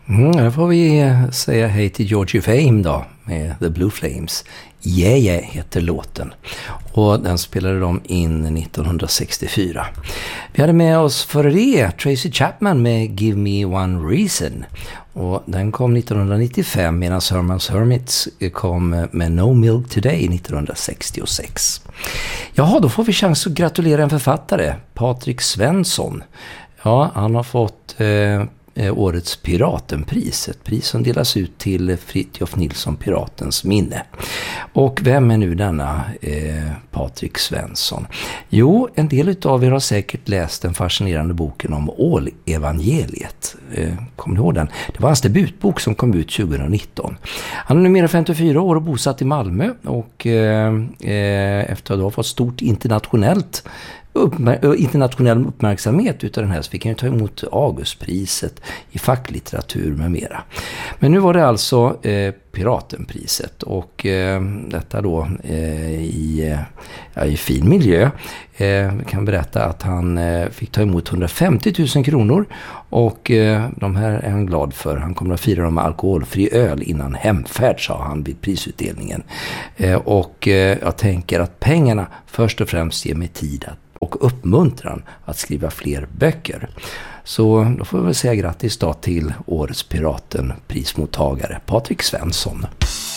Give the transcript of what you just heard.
Då får vi säga hej till Georgie Fame då med The Blue Flames. Yeah Yeah heter låten och den spelade de in 1964. Vi hade med oss före det Tracy Chapman med Give Me One Reason och den kom 1995 medan Herman's Hermits kom med No Milk Today 1966. Jaha, då får vi chans att gratulera en författare, Patrik Svensson. Ja, han har fått årets Piratenpris, ett pris som delas ut till Fritjof Nilsson Piratens minne. Och vem är nu denna Patrik Svensson? Jo, en del av er har säkert läst den fascinerande boken om Ålevangeliet. Kommer ni ihåg den? Det var hans debutbok som kom ut 2019. Han är numera 54 år och bosatt i Malmö och efter att ha fått stort internationell uppmärksamhet utav den här så fick han ta emot Augustpriset i facklitteratur med mera. Men nu var det alltså Piratenpriset och detta då i fin miljö. Jag kan berätta att han fick ta emot 150 000 kronor och de här är han glad för. Han kommer att fira dem med alkoholfri öl innan hemfärd, sa han vid prisutdelningen. Och jag tänker att pengarna först och främst ger mig tid och uppmuntran att skriva fler böcker. Så då får vi väl säga grattis då till årets Piratenprismottagare Patrik Svensson.